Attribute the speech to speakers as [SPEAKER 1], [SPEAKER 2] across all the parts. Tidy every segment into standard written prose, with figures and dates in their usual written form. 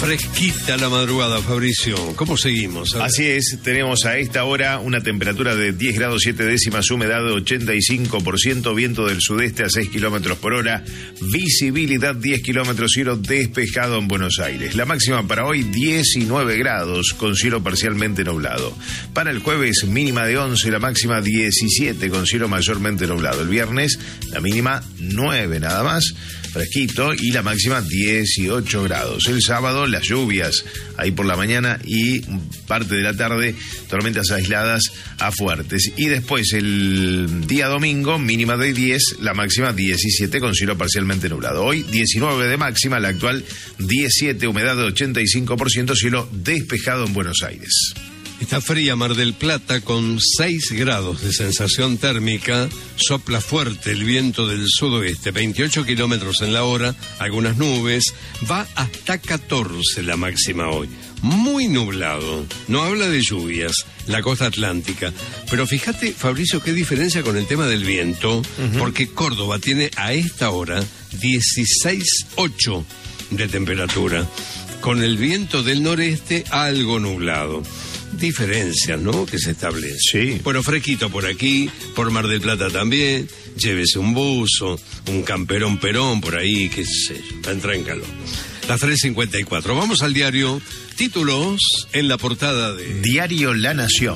[SPEAKER 1] Fresquita la madrugada, Fabricio. ¿Cómo seguimos?
[SPEAKER 2] Así es, tenemos a esta hora una temperatura de 10 grados 7 décimas, humedad de 85%, viento del sudeste a 6 kilómetros por hora, visibilidad 10 kilómetros, cielo despejado en Buenos Aires. La máxima para hoy 19 grados, con cielo parcialmente nublado. Para el jueves, mínima de 11, la máxima 17, con cielo mayormente nublado. El viernes, la mínima 9 nada más, fresquito, y la máxima 18 grados. El sábado, las lluvias ahí por la mañana y parte de la tarde, tormentas aisladas a fuertes. Y después el día domingo, mínima de 10, la máxima 17, con cielo parcialmente nublado. Hoy 19 de máxima, la actual 17, humedad de 85%, cielo despejado en Buenos Aires.
[SPEAKER 1] Está fría Mar del Plata con 6 grados de sensación térmica, sopla fuerte el viento del sudoeste, 28 kilómetros en la hora, algunas nubes, va hasta 14 la máxima hoy. Muy nublado, no habla de lluvias, la costa atlántica, pero fíjate, Fabricio, qué diferencia con el tema del viento, porque Córdoba tiene a esta hora 16,8 de temperatura, con el viento del noreste algo nublado. Diferencias, ¿no?, que se establecen.
[SPEAKER 2] Sí.
[SPEAKER 1] Bueno, fresquito por aquí, por Mar del Plata también, llévese un buzo, un camperón perón por ahí, qué sé yo, entra en calor. Las 3:54, vamos al diario, títulos en la portada de...
[SPEAKER 2] Diario La Nación.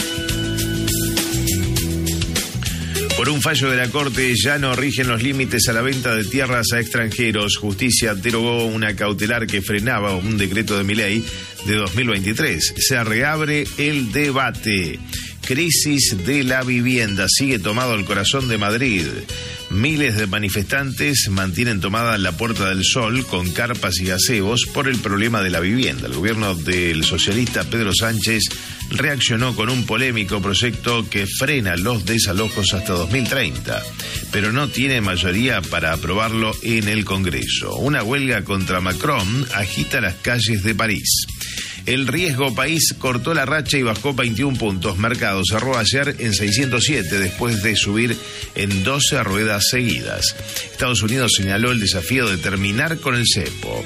[SPEAKER 2] Por un fallo de la Corte ya no rigen los límites a la venta de tierras a extranjeros. Justicia derogó una cautelar que frenaba un decreto de Milei de 2023. Se reabre el debate. Crisis de la vivienda. Sigue tomado el corazón de Madrid. Miles de manifestantes mantienen tomada la Puerta del Sol con carpas y gazebos por el problema de la vivienda. El gobierno del socialista Pedro Sánchez reaccionó con un polémico proyecto que frena los desalojos hasta 2030, pero no tiene mayoría para aprobarlo en el Congreso. Una huelga contra Macron agita las calles de París. El riesgo país cortó la racha y bajó 21 puntos. Mercado cerró ayer en 607 después de subir en 12 ruedas seguidas. Estados Unidos señaló el desafío de terminar con el cepo.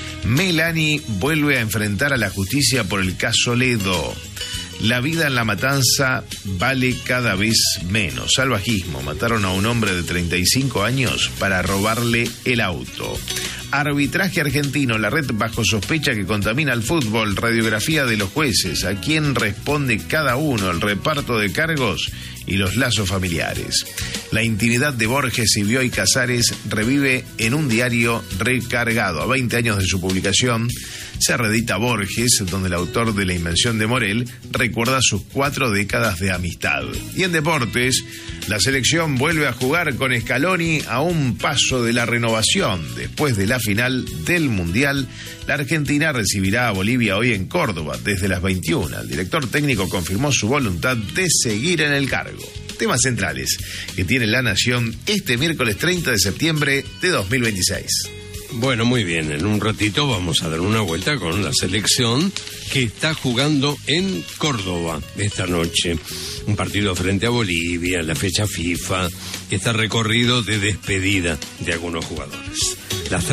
[SPEAKER 2] Meloni vuelve a enfrentar a la justicia por el caso Ledo. La vida en La Matanza vale cada vez menos. Salvajismo. Mataron a un hombre de 35 años para robarle el auto. Arbitraje argentino. La red bajo sospecha que contamina el fútbol. Radiografía de los jueces. ¿A quién responde cada uno? El reparto de cargos y los lazos familiares. La intimidad de Borges y Bioy Casares revive en un diario recargado. A 20 años de su publicación, se reedita Borges, donde el autor de La Invención de Morel recuerda sus 4 décadas de amistad. Y en deportes, la selección vuelve a jugar con Scaloni a un paso de la renovación. Después de la final del Mundial, la Argentina recibirá a Bolivia hoy en Córdoba desde las 21. El director técnico confirmó su voluntad de seguir en el cargo. Temas centrales que tiene La Nación este miércoles 30 de septiembre de 2026.
[SPEAKER 1] Bueno, muy bien, en un ratito vamos a dar una vuelta con la selección que está jugando en Córdoba esta noche. Un partido frente a Bolivia, la fecha FIFA, este recorrido de despedida de algunos jugadores. Las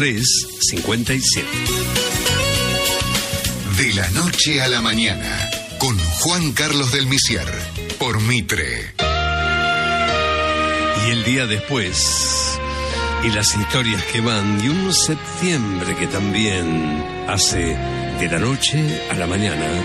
[SPEAKER 1] 3:57.
[SPEAKER 3] De la noche a la mañana, con Juan Carlos del Misier, por Mitre.
[SPEAKER 1] Y el día después, y las historias que van, y un septiembre que también hace de la noche a la mañana